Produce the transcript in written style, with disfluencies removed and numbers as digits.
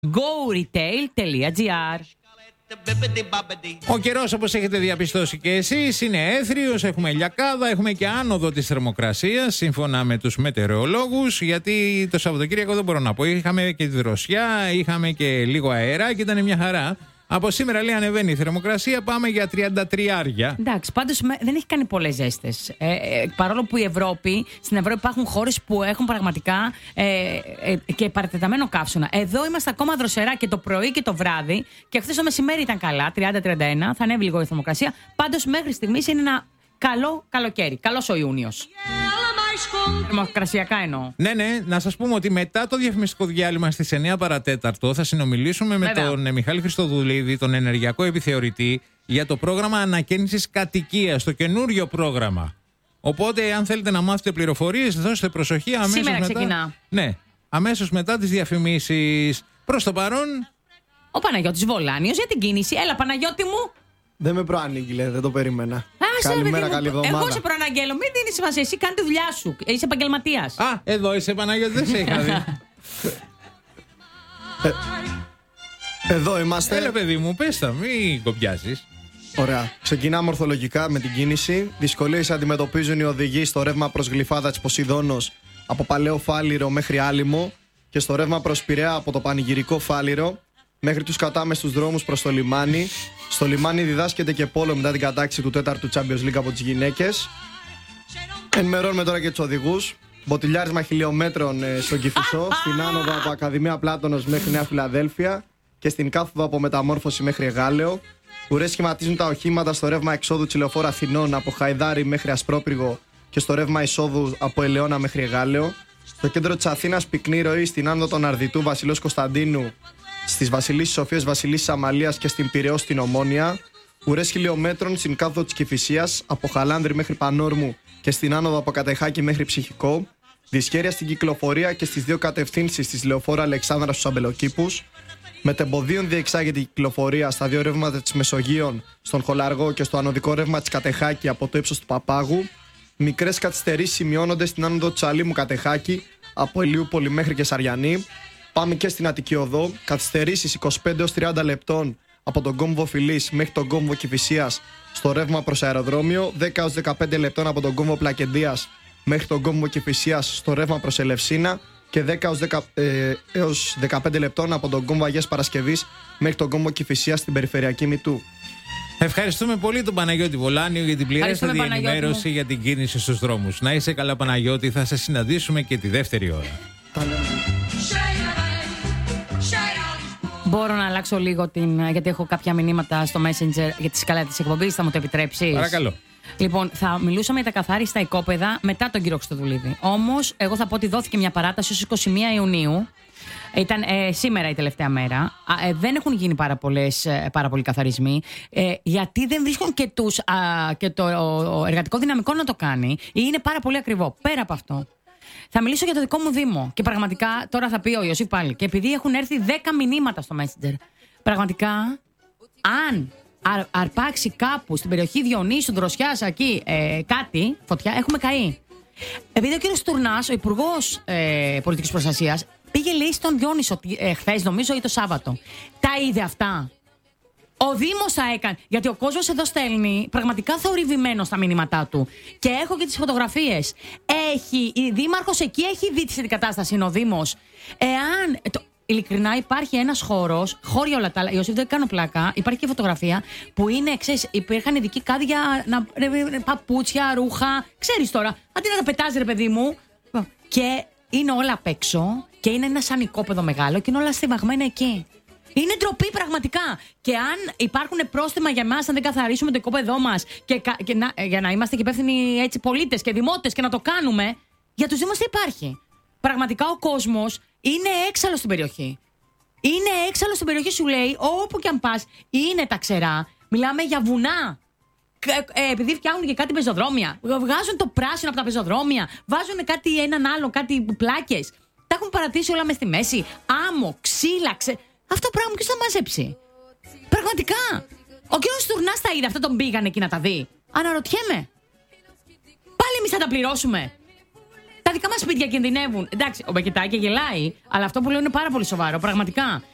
goretail.gr. Ο καιρός, όπως έχετε διαπιστώσει και εσείς, είναι έθριος, έχουμε ηλιακάδα, έχουμε και άνοδο της θερμοκρασίας σύμφωνα με τους μετεωρολόγους, γιατί το Σαββατοκύριακο δεν μπορώ να πω, είχαμε και τη δροσιά, είχαμε και λίγο αέρα και ήταν μια χαρά. Από σήμερα, λέει, ανεβαίνει η θερμοκρασία, πάμε για 33. Εντάξει, πάντως δεν έχει κάνει πολλές ζέστες. Παρόλο που στην Ευρώπη υπάρχουν χώρες που έχουν πραγματικά και παρατεταμένο καύσωνα. Εδώ είμαστε ακόμα δροσερά και το πρωί και το βράδυ. Και χθες το μεσημέρι ήταν καλά, 30-31. Θα ανέβει λίγο η θερμοκρασία. Πάντως μέχρι στιγμής είναι ένα καλό καλοκαίρι. Καλός ο Ιούνιος. Θερμοκρασιακά εννοώ. Ναι, να σας πούμε ότι μετά το διαφημιστικό διάλειμμα στις 9 παρατέταρτο θα συνομιλήσουμε με τον Μιχάλη Χριστοδουλίδη, τον ενεργειακό επιθεωρητή, για το πρόγραμμα ανακαίνησης κατοικίας, το καινούριο πρόγραμμα. Οπότε, αν θέλετε να μάθετε πληροφορίες, δώστε προσοχή αμέσως σήμερα μετά. Ξεκινά. Ναι, αμέσως μετά τις διαφημίσεις. Προς το παρόν, ο Παναγιώτης Βολάνιος για την κίνηση. Έλα, Παναγιώτη μου. Δεν με προανήγγειλε, δεν το περίμενα. Καλημέρα, καλή εβδομάδα. Εγώ σε προαναγγέλω. Μην δίνεις σημασία. Εσύ κάνει τη δουλειά σου. Είσαι επαγγελματίας. Α, εδώ είσαι, Παναγιώτη, δεν σε είχα δει. Εδώ είμαστε. Έλα, παιδί μου, πες τα, μην κοπιάζεις. Ωραία. Ξεκινάμε ορθολογικά με την κίνηση. Δυσκολίες αντιμετωπίζουν οι οδηγοί στο ρεύμα προς Γλυφάδα της Ποσειδώνος από Παλαιό Φάληρο μέχρι Άλυμο και στο ρεύμα προς Πειραιά από το Πανηγυρικό Φάληρο μέχρι τους κατάμεστους δρόμους προς το λιμάνι. Στο λιμάνι διδάσκεται και πόλο μετά την κατάκτηση του 4ου Champions League από τις γυναίκες. Ενημερώνουμε τώρα και τους οδηγούς. Μποτιλιάρισμα χιλιόμετρων στον Κηφισό, στην άνοδο από Ακαδημία Πλάτωνος μέχρι Νέα Φιλαδέλφια και στην κάθοδο από Μεταμόρφωση μέχρι Εγάλεο. Ουρές σχηματίζουν τα οχήματα στο ρεύμα εξόδου της Λεωφόρου Αθηνών από Χαϊδάρι μέχρι Ασπρόπυργο και στο ρεύμα εισόδου από Ελαιώνα μέχρι Εγάλεο. Στο κέντρο της Αθήνας πυκνή ροή στην άνοδο των Αρδιτού Βασιλός Κωνσταντίνου, στις Βασιλίσσης Σοφίας Βασιλίσσης Αμαλίας και στην Πειραιώ στην Ομόνια. Ουρές χιλιόμετρων στην κάθοδο της Κηφισίας από Χαλάνδρη μέχρι Πανόρμου και στην άνοδο από Κατεχάκη μέχρι Ψυχικό. Δυσχέρεια στην κυκλοφορία και στις δύο κατευθύνσεις της Λεωφόρου Αλεξάνδρας στους Αμπελοκήπους. Μετεμποδίων διεξάγεται η κυκλοφορία στα δύο ρεύματα της Μεσογείων, στον Χολαργό και στο ανωδικό ρεύμα της Κατεχάκη από το ύψος του Παπάγου. Μικρές καθυστερήσεις σημειώνονται στην άνοδο Τσαλίμου Κατεχάκη από Ηλιούπολη μέχρι και Σαριανή. Πάμε και στην Αττική Οδό. Καθυστερήσεις 25-30 λεπτών από τον κόμβο Φιλής μέχρι τον κόμβο Κηφισίας στο ρεύμα προς αεροδρόμιο. 10-15 λεπτών από τον κόμβο Πλακεντίας μέχρι τον κόμβο Κηφισίας στο ρεύμα προς Ελευσίνα. Και 10-15 λεπτών από τον κόμβο Αγίας Παρασκευής μέχρι τον κόμβο Κηφισίας στην περιφερειακή Μητού. Ευχαριστούμε πολύ τον Παναγιώτη Βολάνιο για την πληρέστατη ενημέρωση για την κίνηση στους δρόμους. Να είσαι καλά, Παναγιώτη, θα σε συναντήσουμε και τη δεύτερη ώρα. Μπορώ να αλλάξω λίγο γιατί έχω κάποια μηνύματα στο Messenger για τη σκαλά της εκπομπής, θα μου το επιτρέψεις? Παρακαλώ. Λοιπόν, θα μιλούσαμε για τα καθάριστα οικόπεδα μετά τον κύριο Χριστοδουλίδη. Όμως, εγώ θα πω ότι δόθηκε μια παράταση ως 21 Ιουνίου. Ήταν σήμερα η τελευταία μέρα. Δεν έχουν γίνει πάρα πολλοί καθαρισμοί. Γιατί δεν βρίσκουν και το εργατικό δυναμικό να το κάνει, ή είναι πάρα πολύ ακριβό. Πέρα από αυτό, θα μιλήσω για το δικό μου Δήμο. Και πραγματικά τώρα θα πει ο Ιωσήφ πάλι. Και επειδή έχουν έρθει 10 μηνύματα στο Messenger, πραγματικά, αν αρπάξει κάπου στην περιοχή Διονύσου, Δροσιάς, εκεί κάτι, φωτιά, έχουμε καεί. Επειδή ο κύριος Τουρνάς, ο Υπουργός Πολιτικής Προστασίας, πήγε, λέει, στον Διόνυσο χθες, νομίζω, ή το Σάββατο. Τα είδε αυτά. Ο Δήμος θα έκανε. Γιατί ο κόσμος εδώ στέλνει πραγματικά θορυβημένο στα μηνύματά του. Και έχω και τις φωτογραφίες. Η Δήμαρχος εκεί έχει δει την κατάσταση, είναι ο Δήμος. Ειλικρινά υπάρχει ένας χώρος, χώρια όλα τα άλλα. Ιωσήφ, δεν κάνω πλάκα. Υπάρχει και φωτογραφία που είναι, ξέρεις, υπήρχαν ειδικοί κάδια, παπούτσια, ρούχα. Ξέρεις τώρα, αντί να τα πετάζει, ρε παιδί μου. Και είναι όλα απ' έξω και είναι ένα σαν οικόπεδο μεγάλο και είναι όλα στιβαγμένα εκεί. Είναι ντροπή πραγματικά. Και αν υπάρχουν πρόστιμα για εμάς, αν δεν καθαρίσουμε το οικόπεδό μας για να είμαστε και υπεύθυνοι έτσι πολίτες και δημότες και να το κάνουμε, για τους Δήμους τι υπάρχει? Πραγματικά ο κόσμος είναι έξαλλος στην περιοχή. Είναι έξαλλος στην περιοχή, σου λέει, όπου και αν πας, είναι τα ξερά. Μιλάμε για βουνά. Επειδή φτιάχνουν και κάτι πεζοδρόμια, βγάζουν το πράσινο από τα πεζοδρόμια, βάζουν έναν άλλο, κάτι πλάκες. Τα έχουν παρατήσει όλα μες στη μέση. Άμμο, ξύλα, αυτό το πράγμα ποιος θα μαζέψει? Πραγματικά. Ο κύριος Τουρνάς τα είδε, αυτό τον πήγαν εκεί να τα δει. Αναρωτιέμαι. Πάλι εμείς θα τα πληρώσουμε? Τα δικά μας σπίτια κινδυνεύουν. Εντάξει, ο Μπεκετάκη γελάει, αλλά αυτό που λέω είναι πάρα πολύ σοβαρό, πραγματικά.